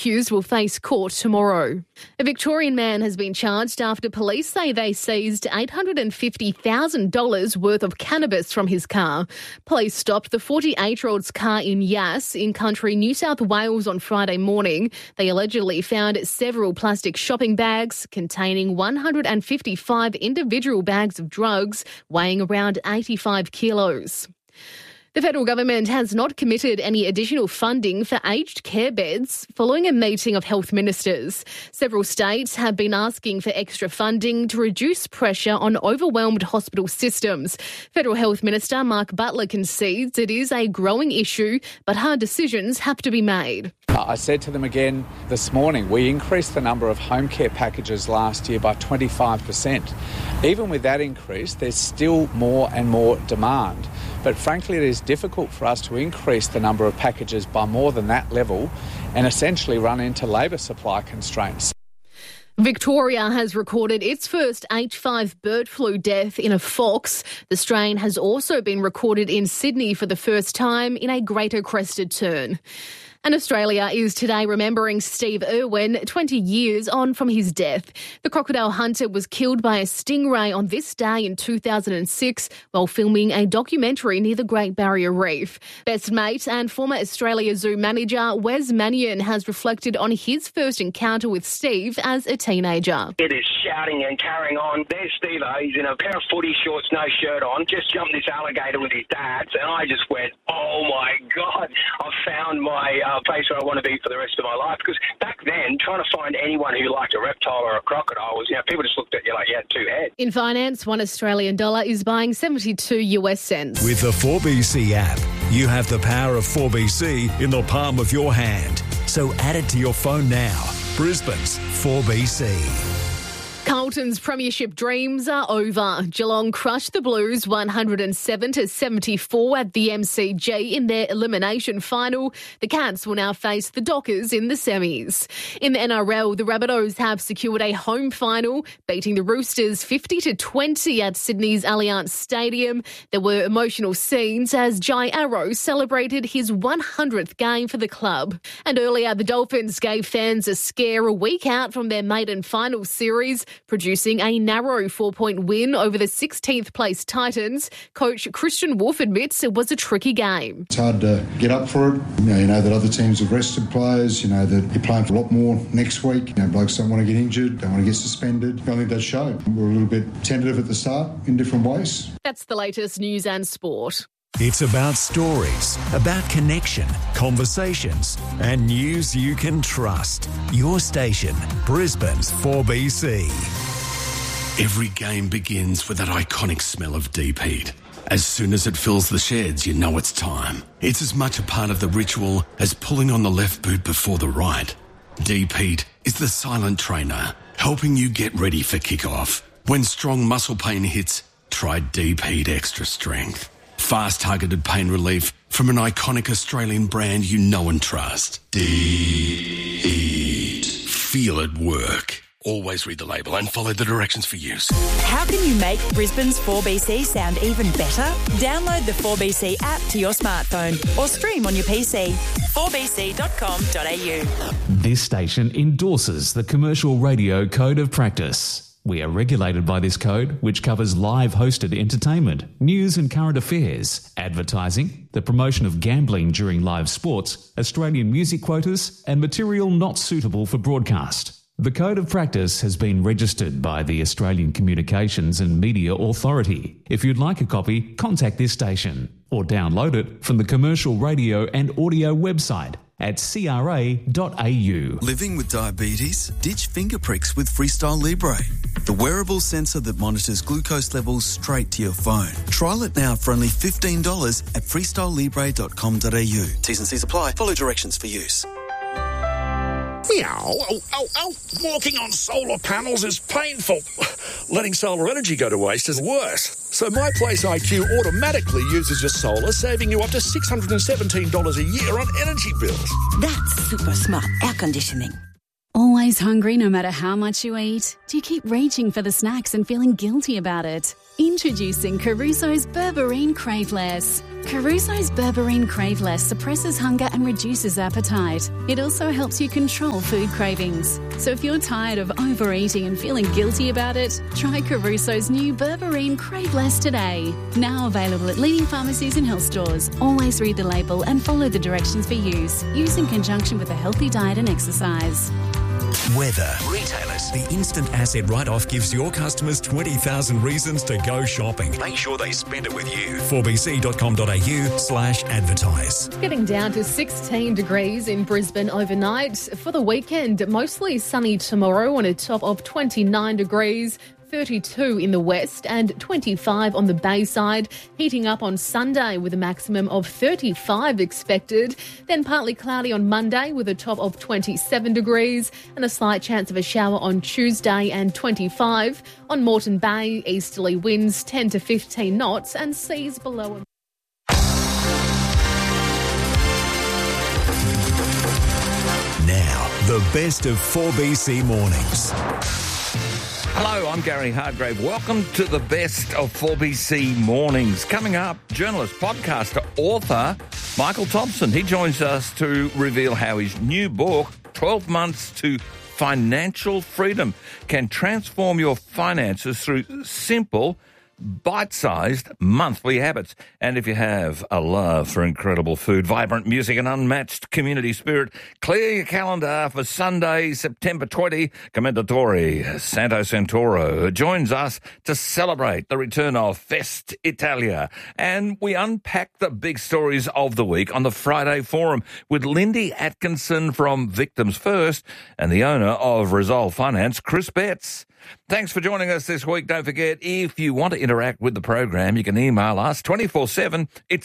accused will face court tomorrow. A Victorian man has been charged after police say they seized $850,000 worth of cannabis from his car. Police stopped the 48-year-old's car in Yass in country New South Wales on Friday morning. They allegedly found several plastic shopping bags containing 155 individual bags of drugs weighing around 85 kilos. The federal government has not committed any additional funding for aged care beds following a meeting of health ministers. Several states have been asking for extra funding to reduce pressure on overwhelmed hospital systems. Federal Health Minister Mark Butler concedes it is a growing issue, but hard decisions have to be made. I said to them again this morning, we increased the number of home care packages last year by 25%. Even with that increase, there's still more and more demand. But frankly, it is difficult for us to increase the number of packages by more than that level and essentially run into labour supply constraints. Victoria has recorded its first H5 bird flu death in a fox. The strain has also been recorded in Sydney for the first time in a greater crested tern. And Australia is today remembering Steve Irwin 20 years on from his death. The crocodile hunter was killed by a stingray on this day in 2006 while filming a documentary near the Great Barrier Reef. Best mate and former Australia Zoo manager Wes Mannion has reflected on his first encounter with Steve as a teenager. It is shouting and carrying on. There's Steve, he's in a pair of footy shorts, no shirt on, just jumped this alligator with his dads, and I just went, oh my God, I've found my place where I want to be for the rest of my life. Because back then, trying to find anyone who liked a reptile or a crocodile was, people just looked at you like you had two heads. In finance, $1 Australian is buying 72 US cents. With the 4BC app, you have the power of 4BC in the palm of your hand. So add it to your phone now. Brisbane's 4BC. Carlton's premiership dreams are over. Geelong crushed the Blues 107-74 at the MCG in their elimination final. The Cats will now face the Dockers in the semis. In the NRL, the Rabbitohs have secured a home final, beating the Roosters 50-20 at Sydney's Allianz Stadium. There were emotional scenes as Jai Arrow celebrated his 100th game for the club. And earlier, the Dolphins gave fans a scare a week out from their maiden final series, producing a narrow 4-point win over the 16th place Titans. Coach Christian Wolf admits it was a tricky game. It's hard to get up for it. You know that other teams have rested players, that you're playing for a lot more next week. Blokes don't want to get injured, don't want to get suspended. I think that showed. We're a little bit tentative at the start in different ways. That's the latest news and sport. It's about stories, about connection, conversations, and news you can trust. Your station, Brisbane's 4BC. Every game begins with that iconic smell of deep heat. As soon as it fills the sheds, you know it's time. It's as much a part of the ritual as pulling on the left boot before the right. Deep heat is the silent trainer, helping you get ready for kickoff. When strong muscle pain hits, try Deep Heat Extra Strength. Fast targeted pain relief from an iconic Australian brand you know and trust. Deep Heat. Feel it work. Always read the label and follow the directions for use. How can you make Brisbane's 4BC sound even better? Download the 4BC app to your smartphone or stream on your PC. 4bc.com.au. This station endorses the Commercial Radio Code of Practice. We are regulated by this code, which covers live hosted entertainment, news and current affairs, advertising, the promotion of gambling during live sports, Australian music quotas, and material not suitable for broadcast. The Code of Practice has been registered by the Australian Communications and Media Authority. If you'd like a copy, contact this station or download it from the Commercial Radio and Audio website at cra.au. Living with diabetes? Ditch finger pricks with Freestyle Libre, the wearable sensor that monitors glucose levels straight to your phone. Trial it now for only $15 at freestylelibre.com.au. T's and C's apply. Follow directions for use. Meow. Oh. Walking on solar panels is painful. Letting solar energy go to waste is worse. So My Place IQ automatically uses your solar, saving you up to $617 a year on energy bills. That's super smart air conditioning. Always hungry no matter how much you eat? Do you keep reaching for the snacks and feeling guilty about it? Introducing Caruso's Berberine Craveless. Caruso's Berberine Craveless suppresses hunger and reduces appetite. It also helps you control food cravings. So if you're tired of overeating and feeling guilty about it, try Caruso's new Berberine Craveless today. Now available at leading pharmacies and health stores. Always read the label and follow the directions for use. Use in conjunction with a healthy diet and exercise. Weather. Retailers. The instant asset write-off gives your customers 20,000 reasons to go shopping. Make sure they spend it with you. 4bc.com.au/advertise. Getting down to 16 degrees in Brisbane overnight. For the weekend, mostly sunny tomorrow on a top of 29 degrees. 32 in the west and 25 on the Bayside, heating up on Sunday with a maximum of 35 expected. Then partly cloudy on Monday with a top of 27 degrees and a slight chance of a shower on Tuesday and 25. On Moreton Bay, easterly winds 10 to 15 knots and seas below a... Now, the best of 4BC Mornings. Hello, I'm Gary Hardgrave. Welcome to the best of 4BC Mornings. Coming up, journalist, podcaster, author Michael Thompson. He joins us to reveal how his new book, 12 Months to Financial Freedom, can transform your finances through simple, bite-sized monthly habits. And if you have a love for incredible food, vibrant music and unmatched community spirit, clear your calendar for Sunday, September 20. Commendatore Santo Santoro joins us to celebrate the return of Fest Italia. And we unpack the big stories of the week on the Friday Forum with Lindy Atkinson from Victims First and the owner of Resolve Finance, Chris Betts. Thanks for joining us this week. Don't forget, if you want to interact with the program, you can email us 24/7. It's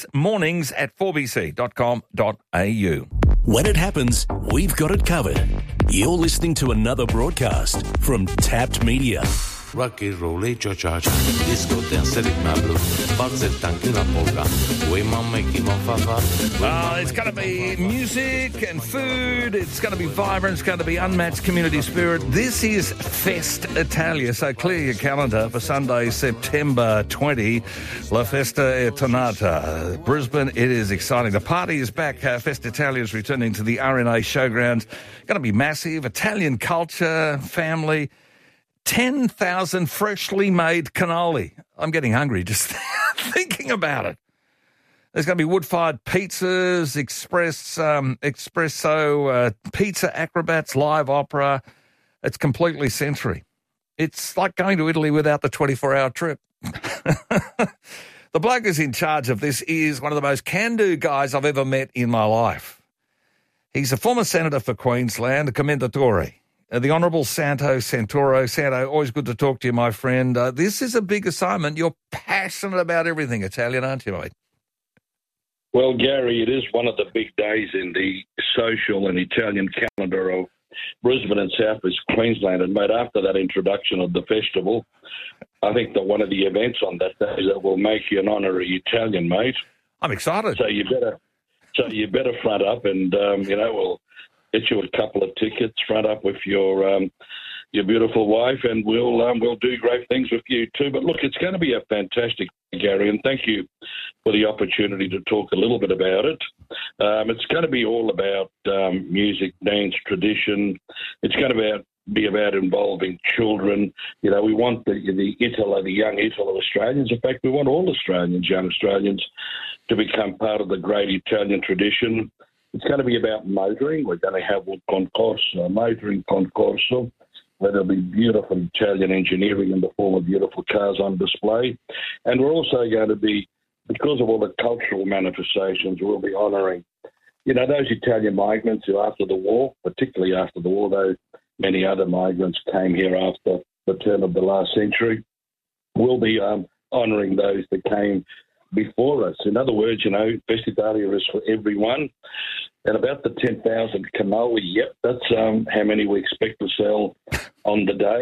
mornings@4bc.com.au. When it happens, we've got it covered. You're listening to another broadcast from Tapped Media. Rock and roll, cha-cha-cha, disco dance, rytma blues, palce, tanki, la polka, way mom making fafa. It's going to be music and food. It's going to be vibrant. It's going to be unmatched community spirit. This is Fest Italia, so clear your calendar for Sunday, September 20. La Festa è tornata. Brisbane, it is exciting. The party is back. Fest Italia is returning to the RNA Showgrounds. Going to be massive. Italian culture, family. 10,000 freshly made cannoli. I'm getting hungry just thinking about it. There's going to be wood-fired pizzas, espresso, pizza acrobats, live opera. It's completely sensory. It's like going to Italy without the 24-hour trip. The bloke who's in charge of this is one of the most can-do guys I've ever met in my life. He's a former senator for Queensland, a commendatore. The Honourable Santo Santoro. Santo, always good to talk to you, my friend. This is a big assignment. You're passionate about everything Italian, aren't you, mate? Well, Gary, it is one of the big days in the social and Italian calendar of Brisbane and South East Queensland. And, mate, after that introduction of the festival, I think that one of the events on that day that will make you an honorary Italian, mate. I'm excited. So you better front up and, we'll get you a couple of tickets, front up with your beautiful wife, and we'll do great things with you too. But look, it's going to be a fantastic, Gary, and thank you for the opportunity to talk a little bit about it. It's going to be all about music, dance, tradition. It's going to be about involving children. You know, we want the young Italo Australians. In fact, we want all Australians, young Australians, to become part of the great Italian tradition. It's going to be about motoring. We're going to have a concorso, motoring concorso, where there'll be beautiful Italian engineering in the form of beautiful cars on display. And we're also going to be, because of all the cultural manifestations, we'll be honouring, those Italian migrants who after the war, particularly after the war, though many other migrants came here after the turn of the last century. We'll be honouring those that came before us. In other words, Fest Italia is for everyone. And about the 10,000 cannoli, yep, that's how many we expect to sell on the day.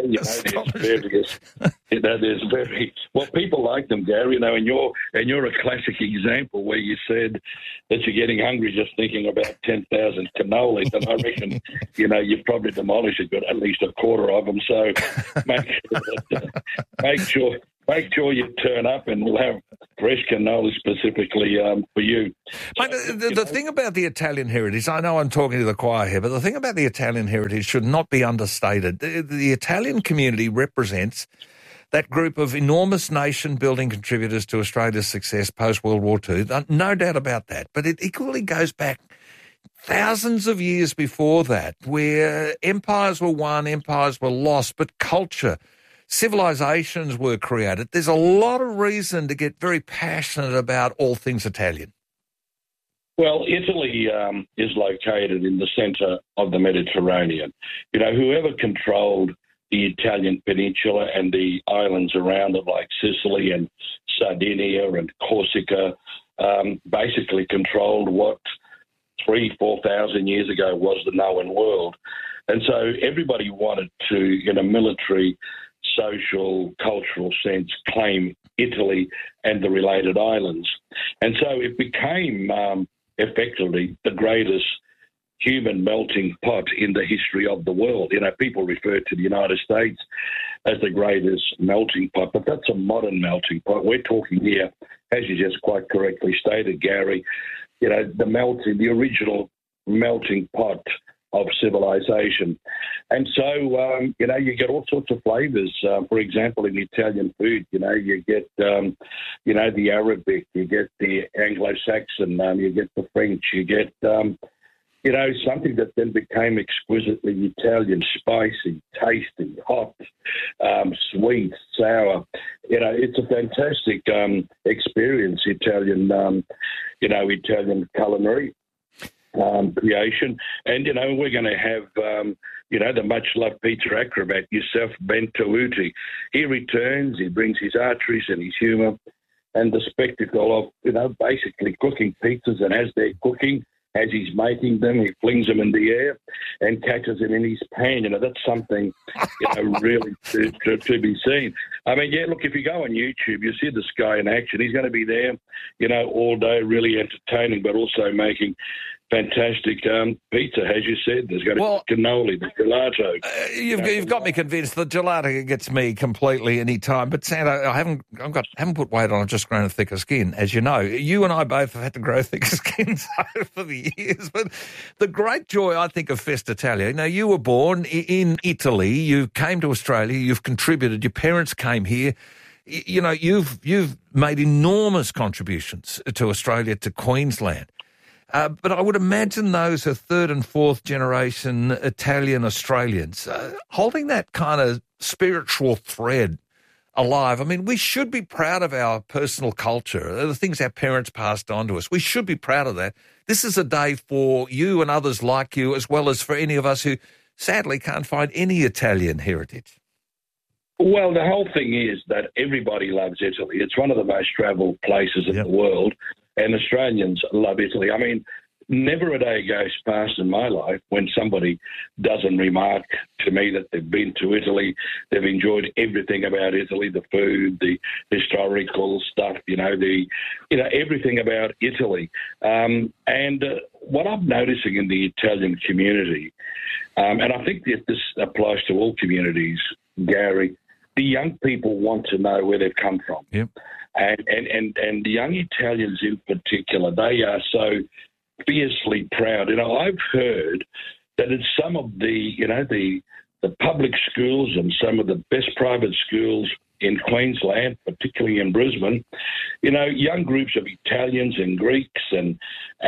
People like them, Gary. And you're a classic example where you said that you're getting hungry just thinking about 10,000 cannolis, and I reckon you've probably demolished it, but at least a quarter of them. So make make sure you turn up and we'll have fresh cannoli specifically for you. Mate, the thing about the Italian heritage, I know I'm talking to the choir here, but the thing about the Italian heritage should not be understated. The Italian community represents that group of enormous nation-building contributors to Australia's success post-World War II. No doubt about that. But it equally goes back thousands of years before that, where empires were won, empires were lost, but culture, civilizations were created. There's a lot of reason to get very passionate about all things Italian. Well, Italy is located in the centre of the Mediterranean. You know, whoever controlled the Italian peninsula and the islands around it, like Sicily and Sardinia and Corsica, basically controlled what 3,000-4,000 years ago was the known world. And so everybody wanted to, in a military, social, cultural sense, claim Italy and the related islands. And so it became effectively the greatest human melting pot in the history of the world. You know, people refer to the United States as the greatest melting pot, but that's a modern melting pot. We're talking here, as you just quite correctly stated, Gary, you know, the original melting pot of civilization. And so, you know, you get all sorts of flavours. For example, in Italian food, you know, you get, you know, the Arabic, you get the Anglo-Saxon, you get the French, you get, you know, something that then became exquisitely Italian, spicy, tasty, hot, sweet, sour. You know, it's a fantastic experience, Italian, you know, Italian culinary creation. And, you know, we're going to have, you know, the much-loved pizza acrobat, Yusuf Bentoouti. He returns, he brings his arteries and his humour and the spectacle of, you know, basically cooking pizzas. And as they're cooking, as he's making them, he flings them in the air and catches them in his pan. You know, that's something, you know, really to be seen. I mean, yeah, look, if you go on YouTube, you see this guy in action. He's going to be there, you know, all day, really entertaining, but also making fantastic pizza, as you said. There's got cannoli, the gelato. You've got me convinced. The gelato gets me completely any time. But Santa, I haven't put weight on. I've just grown a thicker skin, as you know. You and I both have had to grow thicker skins over the years. But the great joy, I think, of Festa Italia. Now, you were born in Italy. You came to Australia. You've contributed. Your parents came here. You know, you've made enormous contributions to Australia, to Queensland. But I would imagine those are third and fourth generation Italian Australians holding that kind of spiritual thread alive. I mean, we should be proud of our personal culture, the things our parents passed on to us. We should be proud of that. This is a day for you and others like you, as well as for any of us who sadly can't find any Italian heritage. Well, the whole thing is that everybody loves Italy. It's one of the most travelled places in the world. And Australians love Italy. I mean, never a day goes past in my life when somebody doesn't remark to me that they've been to Italy, they've enjoyed everything about Italy, the food, the historical stuff, you know, everything about Italy. And what I'm noticing in the Italian community, and I think that this applies to all communities, Gary, the young people want to know where they've come from. Yep. And the young Italians in particular, they are so fiercely proud. You know, I've heard that in some of the, you know, the public schools and some of the best private schools in Queensland, particularly in Brisbane, you know, young groups of Italians and Greeks and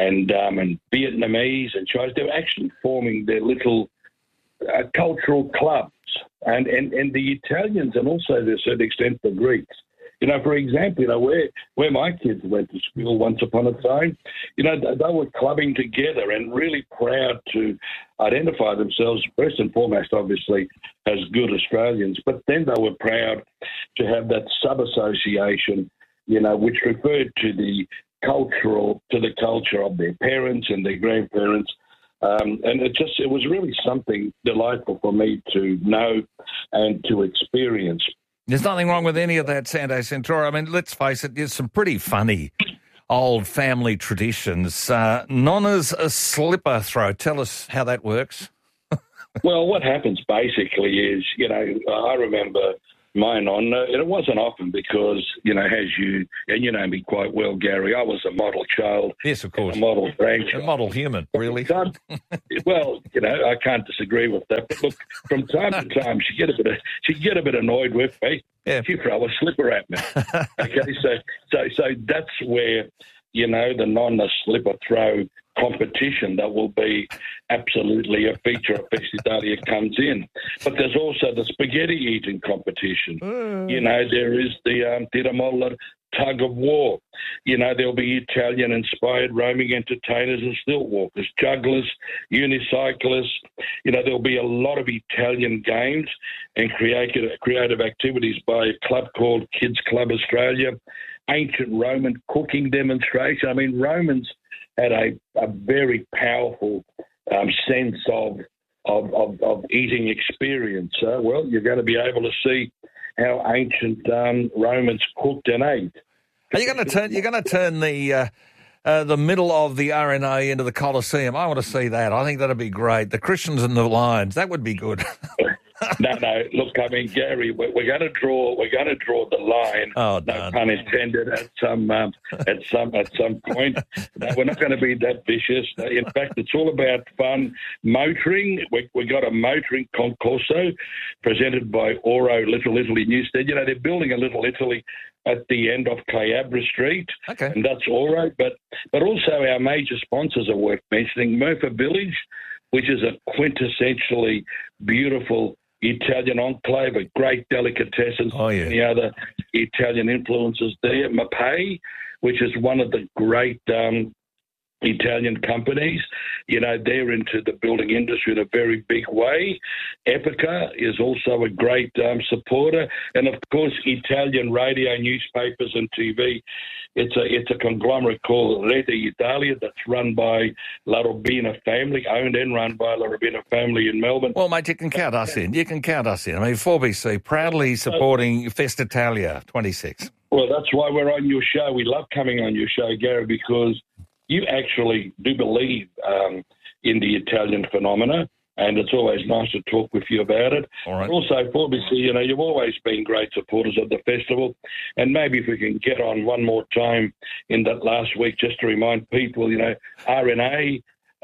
Vietnamese and Chinese, they're actually forming their little cultural clubs. And the Italians, and also to a certain extent the Greeks, you know, for example, you know, where my kids went to school once upon a time, you know, they were clubbing together and really proud to identify themselves, first and foremost, obviously, as good Australians, but then they were proud to have that sub-association, you know, which referred to the culture of their parents and their grandparents. And it was really something delightful for me to know and to experience. There's nothing wrong with any of that, Santo Centoro. I mean, let's face it, there's some pretty funny old family traditions. Nonna's a slipper throw. Tell us how that works. Well, what happens basically is, you know, I remember my nonna, and it wasn't often because, as you know me quite well, Gary, I was a model child. Yes, of course. A model grandchild. A model human, really. Well, I can't disagree with that. But look, from time to time, she'd get a bit annoyed with me. Yeah. She'd throw a slipper at me. Okay, so that's where, the nonna slipper throw competition that will be absolutely a feature of Festitalia comes in. But there's also the spaghetti eating competition. There is the Tiramolla tug of war. There'll be Italian-inspired roaming entertainers and stilt walkers, jugglers, unicyclists. There'll be a lot of Italian games and creative activities by a club called Kids Club Australia, ancient Roman cooking demonstration. I mean, Romans had a very powerful sense of eating experience. Well, you're going to be able to see how ancient Romans cooked and ate. Are you going to turn the middle of the RNA into the Colosseum? I want to see that. I think that'd be great. The Christians and the Lions. That would be good. No. Look, I mean, Gary, we're going to draw the line. Oh, no pun intended. At some point, no, we're not going to be that vicious. In fact, it's all about fun. Motoring. We got a motoring concorso presented by Oro Little Italy Newstead. They're building a Little Italy at the end of Clayabra Street, okay, and that's Oro. But also our major sponsors are worth mentioning. Murphy Village, which is a quintessentially beautiful Italian enclave, a great delicatessens, any other Italian influences there. Mapei, which is one of the great Italian companies. They're into the building industry in a very big way. Epica is also a great supporter. And, of course, Italian radio, newspapers and TV. It's a conglomerate called Rete Italia that's run by La Robina family, owned and run by La Robina family in Melbourne. Well, mate, you can count us in. I mean, 4BC, proudly supporting Festitalia 26. Well, that's why we're on your show. We love coming on your show, Gary, because you actually do believe in the Italian phenomena, and it's always nice to talk with you about it. All right. Also, 4BC, you've always been great supporters of the festival, and maybe if we can get on one more time in that last week just to remind people, RNA,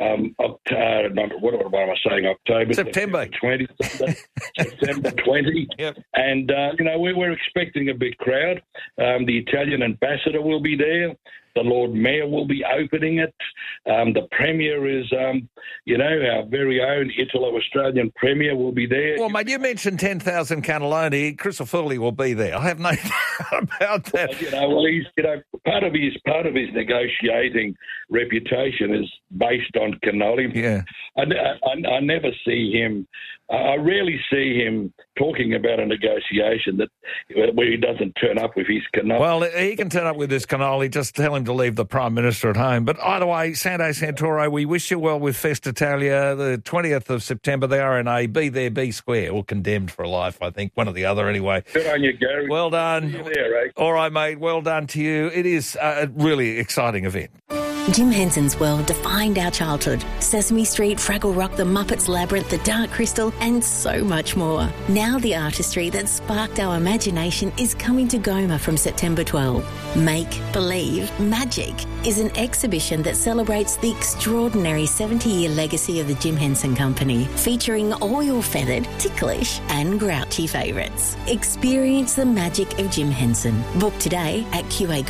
what am I saying? October, September 20, September 20. Yep. And we're expecting a big crowd. The Italian ambassador will be there. The Lord Mayor will be opening it. The Premier is, our very own Italo-Australian Premier will be there. Well, mate, you mentioned 10,000 cannelloni. Chris O'Furley will be there. I have no doubt about that. Well, he's, part of his negotiating reputation is based on cannoli. Yeah. I never see him. I rarely see him talking about a negotiation where he doesn't turn up with his cannoli. Well, he can turn up with his cannoli. Just tell him to leave the Prime Minister at home. But either way, Santo Santoro, we wish you well with Festitalia, the 20th of September, the RNA. Be there, be square, or condemned for life, I think. One or the other, anyway. Good on you, Gary. Well done. See you there, eh? All right, mate. Well done to you. It is a really exciting event. Jim Henson's world defined our childhood. Sesame Street, Fraggle Rock, The Muppets Labyrinth, The Dark Crystal, and so much more. Now the artistry that sparked our imagination is coming to Goma from September 12. Make Believe Magic is an exhibition that celebrates the extraordinary 70-year legacy of the Jim Henson Company, featuring all your feathered, ticklish and grouchy favourites. Experience the magic of Jim Henson. Book today at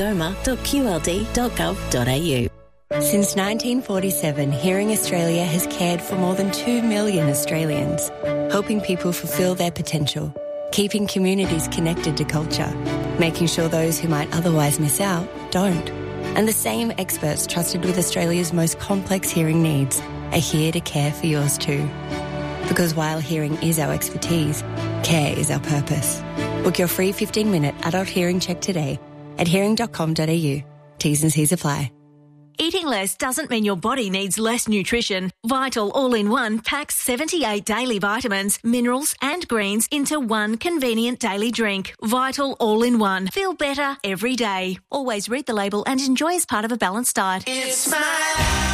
qagoma.qld.gov.au. Since 1947, Hearing Australia has cared for more than 2 million Australians, helping people fulfil their potential, keeping communities connected to culture, making sure those who might otherwise miss out don't. And the same experts trusted with Australia's most complex hearing needs are here to care for yours too. Because while hearing is our expertise, care is our purpose. Book your free 15-minute adult hearing check today at hearing.com.au. T's and C's apply. Eating less doesn't mean your body needs less nutrition. Vital All-in-One packs 78 daily vitamins, minerals and greens into one convenient daily drink. Vital All-in-One. Feel better every day. Always read the label and enjoy as part of a balanced diet. It's my life.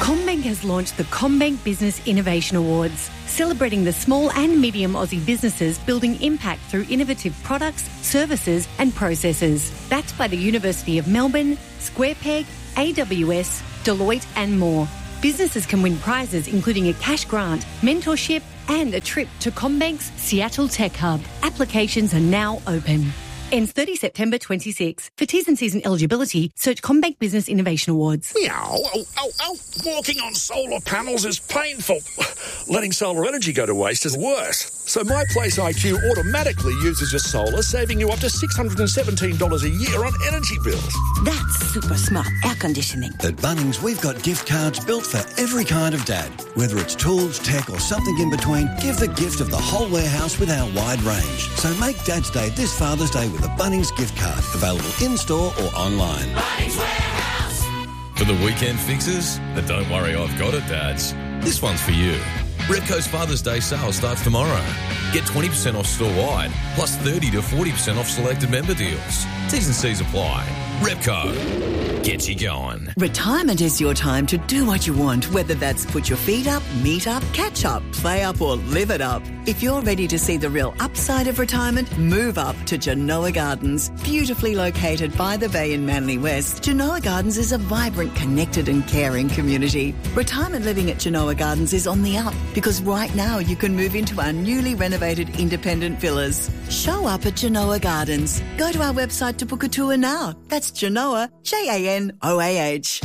CommBank has launched the CommBank Business Innovation Awards, celebrating the small and medium Aussie businesses building impact through innovative products, services and processes. Backed by the University of Melbourne, SquarePeg, AWS, Deloitte and more. Businesses can win prizes including a cash grant, mentorship and a trip to CommBank's Seattle Tech Hub. Applications are now open. Ends 30 September 26. For T's and C's and eligibility, search CommBank Business Innovation Awards. Meow. Walking on solar panels is painful. Letting solar energy go to waste is worse. So My Place IQ automatically uses your solar, saving you up to $617 a year on energy bills. That's super smart air conditioning. At Bunnings, we've got gift cards built for every kind of dad. Whether it's tools, tech or something in between, give the gift of the whole warehouse with our wide range. So make Dad's Day this Father's Day with a Bunnings gift card, available in-store or online. Bunnings Warehouse. For the weekend fixes, but don't worry, I've got it, dads. This one's for you. Repco's Father's Day sale starts tomorrow. Get 20% off store-wide, plus 30 to 40% off selected member deals. T's and C's apply. Repco. Gets you going. Retirement is your time to do what you want, whether that's put your feet up, meet up, catch up, play up or live it up. If you're ready to see the real upside of retirement, move up to Genoa Gardens. Beautifully located by the bay in Manly West, Genoa Gardens is a vibrant, connected and caring community. Retirement living at Genoa Gardens is on the up because right now you can move into our newly renovated independent villas. Show up at Genoa Gardens. Go to our website to book a tour now. That's Genoa, Janoah.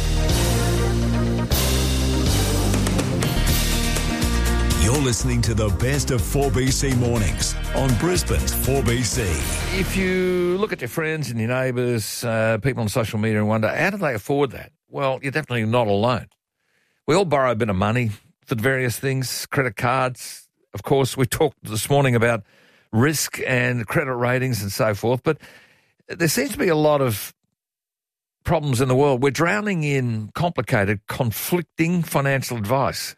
You're listening to the best of 4BC mornings on Brisbane's 4BC. If you look at your friends and your neighbours, people on social media and wonder, how do they afford that? Well, you're definitely not alone. We all borrow a bit of money for various things, credit cards. Of course, we talked this morning about risk and credit ratings and so forth, but there seems to be a lot of problems in the world. We're drowning in complicated, conflicting financial advice.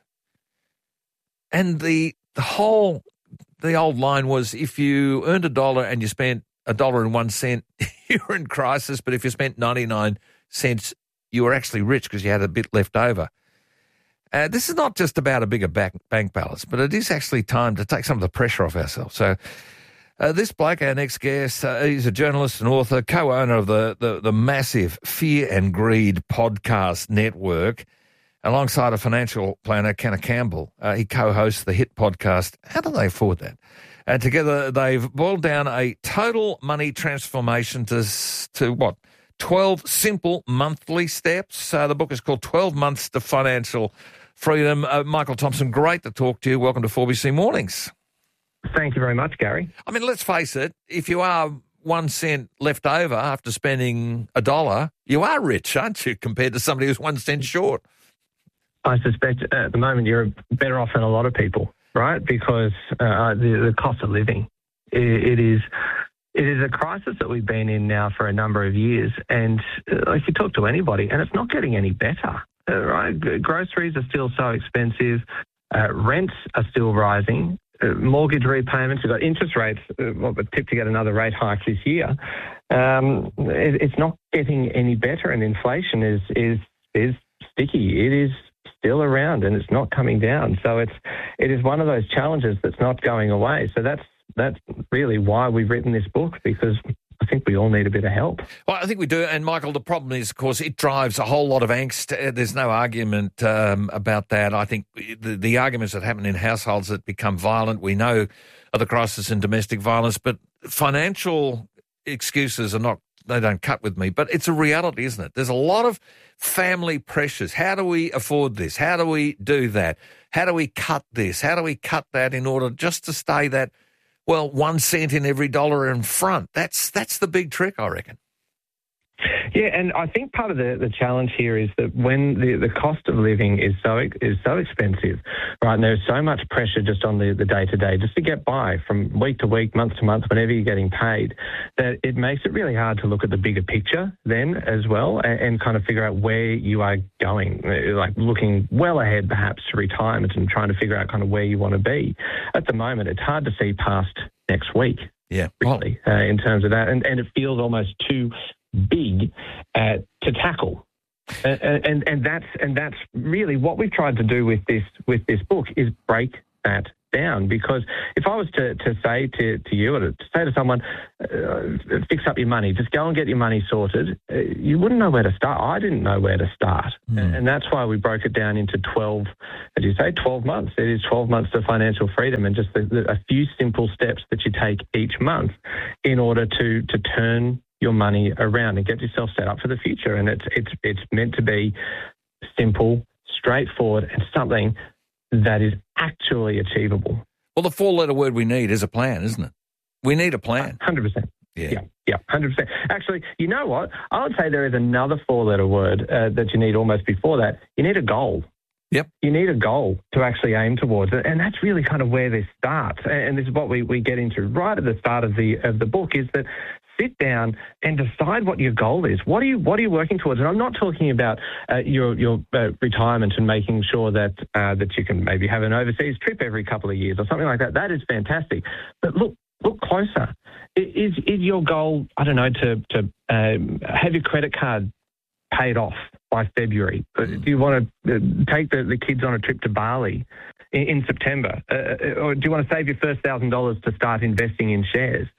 And the old line was, if you earned $1 and you spent $1.01, you're in crisis, but if you spent 99 cents, you were actually rich because you had a bit left over. This is not just about a bigger bank balance, but it is actually time to take some of the pressure off ourselves. So this bloke, our next guest, he's a journalist and author, co-owner of the massive Fear and Greed podcast network. Alongside a financial planner, Kenna Campbell, he co-hosts the hit podcast, How Do They Afford That? And together they've boiled down a total money transformation to what? 12 simple monthly steps. The book is called 12 Months to Financial Freedom. Michael Thompson, great to talk to you. Welcome to 4BC Mornings. Thank you very much, Gary. I mean, let's face it, if you are 1 cent left over after spending $1, you are rich, aren't you, compared to somebody who's 1 cent short? I suspect at the moment you're better off than a lot of people, right? Because the cost of living, it is a crisis that we've been in now for a number of years. And if you talk to anybody, and it's not getting any better, right? Groceries are still so expensive. Rents are still rising. Mortgage repayments, we've got interest rates, we're tipped to get another rate hike this year. It's not getting any better, and inflation is sticky. It is still around and it's not coming down. So it is one of those challenges that's not going away. So that's really why we've written this book, because I think we all need a bit of help. Well, I think we do. And Michael, the problem is, of course, it drives a whole lot of angst. There's no argument about that. I think the arguments that happen in households that become violent, we know of the crisis in domestic violence, but financial excuses are not, they don't cut with me. But it's a reality, isn't it? There's a lot of family pressures. How do we afford this? How do we do that? How do we cut this? How do we cut that in order just to stay that, 1 cent in every dollar in front? That's the big trick, I reckon. Yeah, and I think part of the challenge here is that when the cost of living is so expensive, right, and there's so much pressure just on the day-to-day, just to get by from week to week, month to month, whenever you're getting paid, that it makes it really hard to look at the bigger picture then as well and kind of figure out where you are going, like looking well ahead perhaps to retirement and trying to figure out kind of where you want to be. At the moment, it's hard to see past next week. Yeah, really, in terms of that. And it feels almost too big to tackle. And that's really what we've tried to do with this book is break that down. Because if I was to say to you or to say to someone, fix up your money, just go and get your money sorted, you wouldn't know where to start. I didn't know where to start. And that's why we broke it down into 12 months. It is 12 months to financial freedom, and just a few simple steps that you take each month in order to turn your money around and get yourself set up for the future. And it's meant to be simple, straightforward, and something that is actually achievable. Well, the 4-letter word we need is a plan, isn't it? We need a plan. 100%. Yeah, 100%. Actually, you know what? I would say there is another 4-letter word that you need almost before that. You need a goal. Yep. You need a goal to actually aim towards it, and that's really kind of where this starts. And this is what we get into right at the start of the book, is that sit down and decide what your goal is. What are you working towards? And I'm not talking about your retirement and making sure that you can maybe have an overseas trip every couple of years or something like that. That is fantastic. But look closer. Is your goal, I don't know, to have your credit card paid off by February? Do you want to take the kids on a trip to Bali in September? Or do you want to save your first $1,000 to start investing in shares?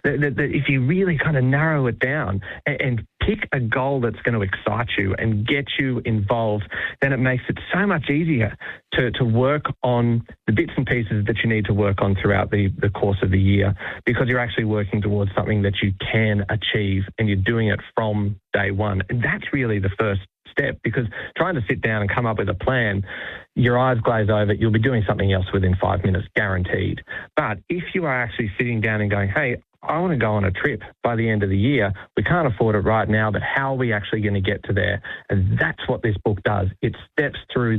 If you really kind of narrow it down and pick a goal that's going to excite you and get you involved, then it makes it so much easier to work on the bits and pieces that you need to work on throughout the course of the year, because you're actually working towards something that you can achieve and you're doing it from day one. And that's really the first step, because trying to sit down and come up with a plan, your eyes glaze over, you'll be doing something else within 5 minutes, guaranteed. But if you are actually sitting down and going, hey, I want to go on a trip by the end of the year, we can't afford it right now, but how are we actually going to get to there? And that's what this book does. It steps through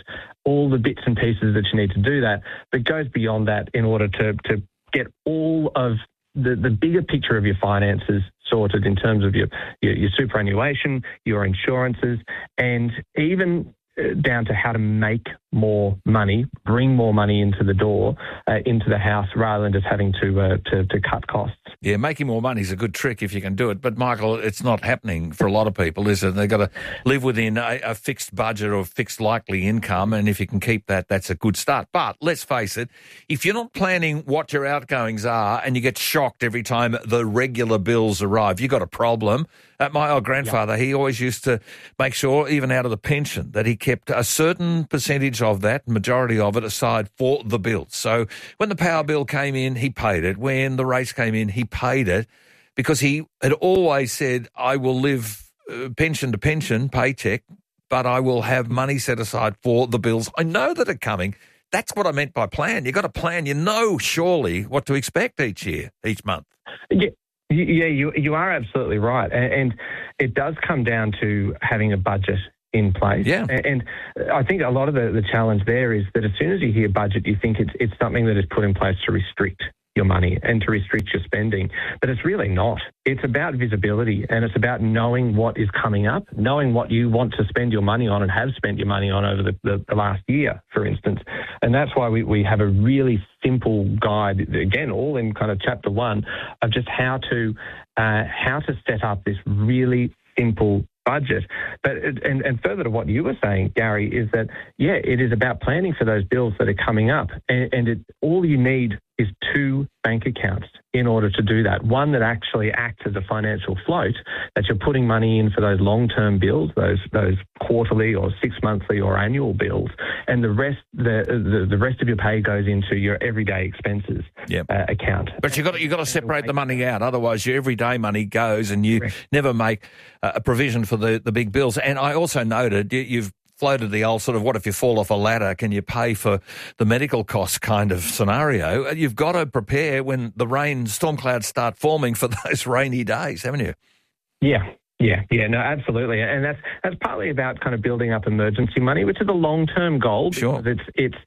all the bits and pieces that you need to do that, but goes beyond that in order to get all of the bigger picture of your finances sorted in terms of your superannuation, your insurances, and even down to how to make more money, bring more money into the door, into the house, rather than just having to cut costs. Yeah, making more money is a good trick if you can do it. But, Michael, it's not happening for a lot of people, is it? They've got to live within a fixed budget or fixed likely income, and if you can keep that, that's a good start. But let's face it, if you're not planning what your outgoings are and you get shocked every time the regular bills arrive, you've got a problem. My old grandfather, he always used to make sure, even out of the pension, that he kept a certain percentage of that, majority of it, aside for the bills. So when the power bill came in, he paid it. When the race came in, he paid it, because he had always said, I will live pension to pension, paycheck, but I will have money set aside for the bills I know that are coming. That's what I meant by plan. You've got to plan. You know surely what to expect each year, each month. Yeah. Yeah, you are absolutely right. And it does come down to having a budget in place. Yeah. And I think a lot of the challenge there is that as soon as you hear budget, you think it's something that is put in place to restrict your money and to restrict your spending. But it's really not. It's about visibility, and it's about knowing what is coming up, knowing what you want to spend your money on and have spent your money on over the last year, for instance. And that's why we have a really simple guide, again, all in kind of chapter 1, of just how to set up this really simple budget. But and further to what you were saying, Gary, is that, yeah, it is about planning for those bills that are coming up. And all you need is 2 bank accounts in order to do that. One that actually acts as a financial float, that you're putting money in for those long-term bills, those quarterly or 6-monthly or annual bills, and the rest of your pay goes into your everyday expenses account. But you've got to separate the money out, otherwise your everyday money goes and you never make a provision for the big bills. And I also noted you've floated the old sort of, what if you fall off a ladder, can you pay for the medical costs kind of scenario. You've got to prepare when the storm clouds start forming for those rainy days, haven't you? Yeah, no, absolutely. And that's partly about kind of building up emergency money, which is a long-term goal. Sure. Because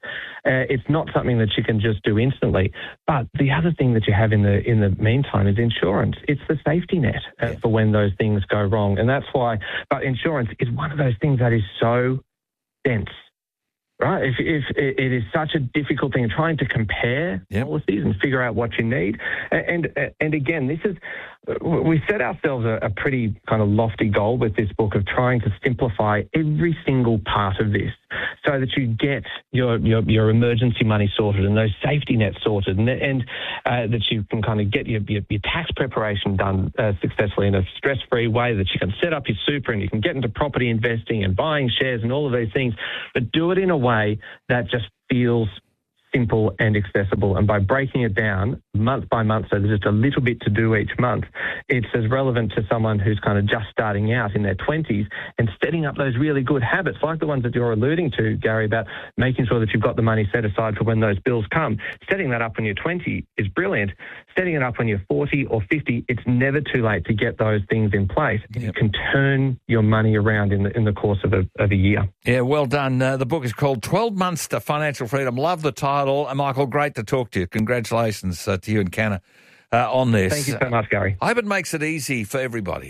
it's not something that you can just do instantly. But the other thing that you have in the meantime is insurance. It's the safety net for when those things go wrong. And that's why, but insurance is one of those things that is so dense. Right? If it is such a difficult thing, trying to compare policies and figure out what you need. And again, this is, we set ourselves a pretty kind of lofty goal with this book of trying to simplify every single part of this so that you get your emergency money sorted and those safety nets sorted and that you can kind of get your tax preparation done successfully in a stress-free way, that you can set up your super and you can get into property investing and buying shares and all of these things, but do it in a way that just feels simple and accessible. And by breaking it down month by month, so there's just a little bit to do each month, it's as relevant to someone who's kind of just starting out in their 20s and setting up those really good habits, like the ones that you're alluding to, Gary, about making sure that you've got the money set aside for when those bills come. Setting that up when you're 20 is brilliant. Setting it up when you're 40 or 50, it's never too late to get those things in place. Yep. You can turn your money around in the course of a year. Yeah, well done. The book is called 12 Months to Financial Freedom. Love the title. Michael, great to talk to you. Congratulations to you and Canna on this. Thank you so much, Gary. I hope it makes it easy for everybody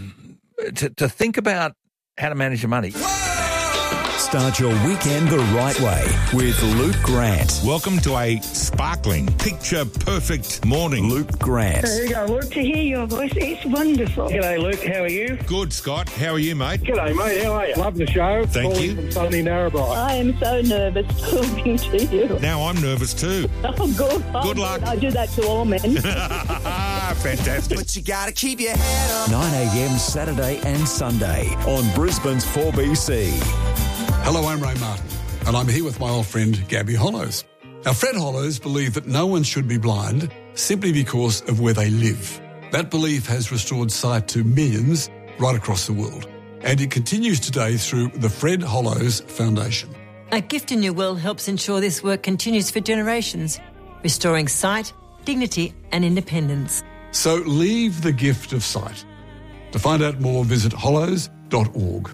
to think about how to manage your money. Start your weekend the right way with Luke Grant. Welcome to a sparkling, picture-perfect morning. Luke Grant. There you go, Luke. To hear your voice, it's wonderful. G'day, Luke. How are you? Good, Scott. How are you, mate? G'day, mate. How are you? Love the show. Thank you. From sunny Narrabri. I am so nervous talking to you. Now I'm nervous too. Oh, good. Good luck. I do that to all men. Fantastic. But you gotta keep your head up. 9 a.m. Saturday and Sunday on Brisbane's 4BC. Hello, I'm Ray Martin, and I'm here with my old friend Gabby Hollows. Now, Fred Hollows believed that no one should be blind simply because of where they live. That belief has restored sight to millions right across the world, and it continues today through the Fred Hollows Foundation. A gift in your will helps ensure this work continues for generations, restoring sight, dignity and independence. So leave the gift of sight. To find out more, visit hollows.org.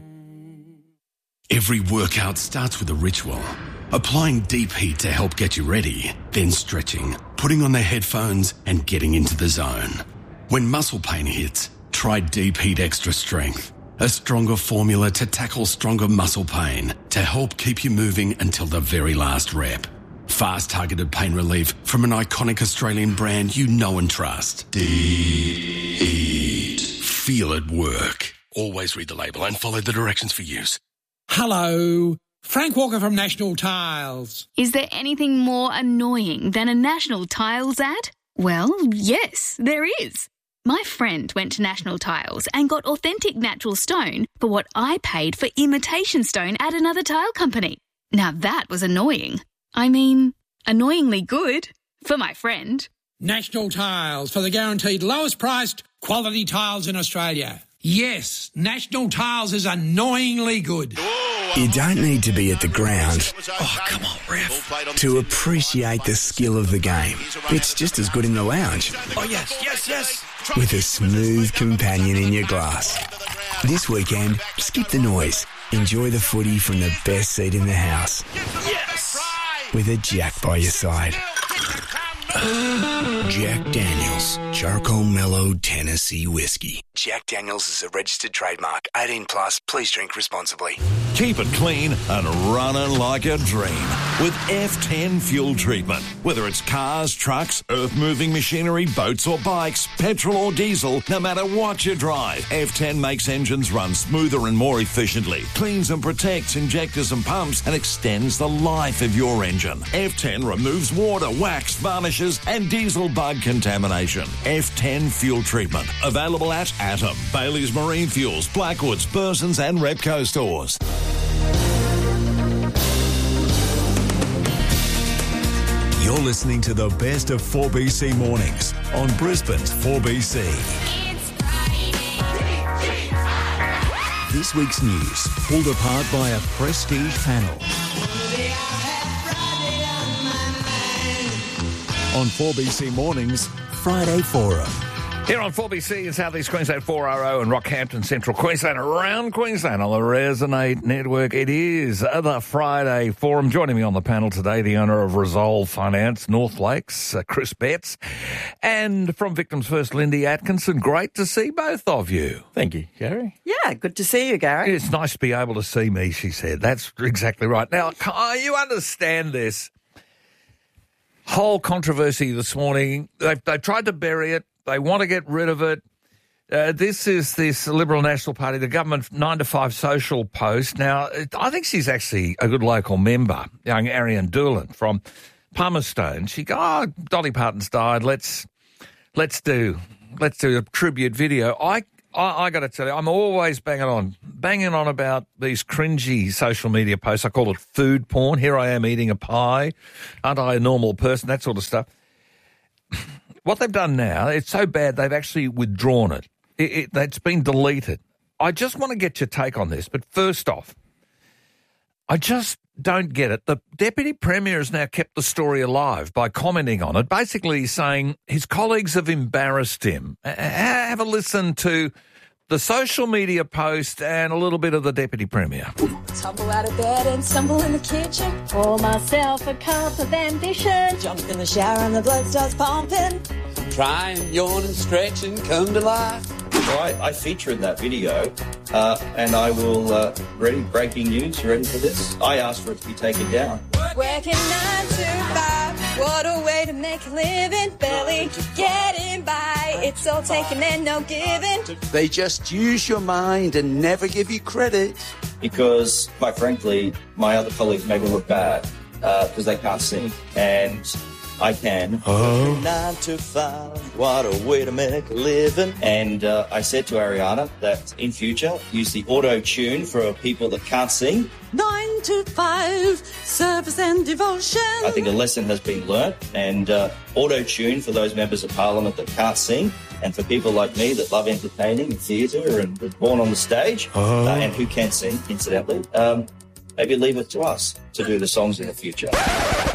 Every workout starts with a ritual. Applying deep heat to help get you ready, then stretching, putting on the headphones and getting into the zone. When muscle pain hits, try Deep Heat Extra Strength, a stronger formula to tackle stronger muscle pain to help keep you moving until the very last rep. Fast targeted pain relief from an iconic Australian brand you know and trust. Deep Heat. Feel it work. Always read the label and follow the directions for use. Hello, Frank Walker from National Tiles. Is there anything more annoying than a National Tiles ad? Well, yes, there is. My friend went to National Tiles and got authentic natural stone for what I paid for imitation stone at another tile company. Now that was annoying. I mean, annoyingly good for my friend. National Tiles, for the guaranteed lowest priced quality tiles in Australia. Yes, National Tiles is annoyingly good. You don't need to be at the ground, oh come on, ref, to appreciate the skill of the game. It's just as good in the lounge. Oh, yes. With a smooth companion in your glass. This weekend, skip the noise. Enjoy the footy from the best seat in the house. Yes! With a Jack by your side. Jack Daniels, Charcoal Mellow Tennessee Whiskey. Jack Daniels is a registered trademark. 18 plus. Please drink responsibly. Keep it clean and running like a dream with F10 fuel treatment. Whether it's cars, trucks, earth-moving machinery, boats or bikes, petrol or diesel, no matter what you drive, F10 makes engines run smoother and more efficiently, cleans and protects injectors and pumps, and extends the life of your engine. F10 removes water, wax, varnishes, and diesel bug contamination. F10 fuel treatment. Available at Atom, Bailey's Marine Fuels, Blackwoods, Burson's and Repco stores. You're listening to the best of 4BC mornings on Brisbane's 4BC. This week's news pulled apart by a prestige panel. On 4BC Mornings, Friday Forum. Here on 4BC in South East Queensland, 4RO and Rockhampton, Central Queensland, around Queensland on the Resonate Network. It is the Friday Forum. Joining me on the panel today, the owner of Resolve Finance, North Lakes, Chris Betts, and from Victims First, Lindy Atkinson. Great to see both of you. Thank you, Gary. Yeah, good to see you, Gary. It's nice to be able to see me, she said. That's exactly right. Now, you understand this whole controversy this morning. They've tried to bury it. They want to get rid of it. This is this Liberal National Party, the government 9 to 5 social post. Now, I think she's actually a good local member, young Ariane Doolan from Palmerston. She goes, Dolly Parton's died. Let's do a tribute video. I got to tell you, I'm always banging on about these cringy social media posts. I call it food porn. Here I am eating a pie. Aren't I a normal person? That sort of stuff. What they've done now, it's so bad they've actually withdrawn it. It's been deleted. I just want to get your take on this, but first off, I just don't get it. The Deputy Premier has now kept the story alive by commenting on it, basically saying his colleagues have embarrassed him. Have a listen to the social media post and a little bit of the Deputy Premier. Tumble out of bed and stumble in the kitchen. Pour myself a cup of ambition. Jump in the shower and the blood starts pumping. Try and yawn and stretch and come to life. So I feature in that video, and I will, breaking news, you ready for this? I asked for it to be taken down. Working 9 to 5, what a way to make a living, barely getting by, it's all taken and no giving. They just use your mind and never give you credit. Because, quite frankly, my other colleagues make me look bad, because they can't sing, and I can. 9 to 5, what a way to make a living. And I said to Ariana that in future, use the auto-tune for people that can't sing. 9 to 5, service and devotion. I think a lesson has been learnt, and auto-tune for those members of Parliament that can't sing, and for people like me that love entertaining and theatre and were born on the stage, and who can sing, incidentally, maybe leave it to us to do the songs in the future.